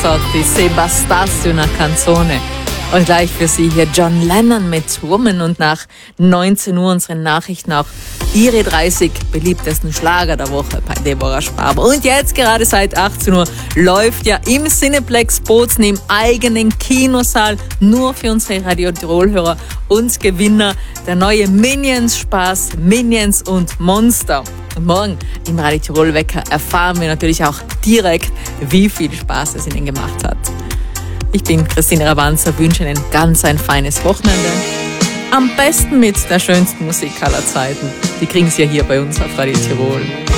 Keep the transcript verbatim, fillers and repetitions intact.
die Se bastasse una canzone. Und gleich für Sie hier John Lennon mit Woman und nach neunzehn Uhr unseren Nachrichten auch Ihre dreißig beliebtesten Schlager der Woche bei Deborah Spaber. Und jetzt gerade seit achtzehn Uhr läuft ja im Cineplex Bozen im eigenen Kinosaal nur für unsere Radio Tirol-Hörer und Gewinner der neue Minions-Spaß Minions und Monster. Und morgen im Radio Tirol Wecker erfahren wir natürlich auch direkt, wie viel Spaß es Ihnen gemacht hat. Ich bin Christine Rabanza, wünsche Ihnen ganz ein feines Wochenende. Am besten mit der schönsten Musik aller Zeiten. Die kriegen Sie ja hier bei uns auf Radio Tirol.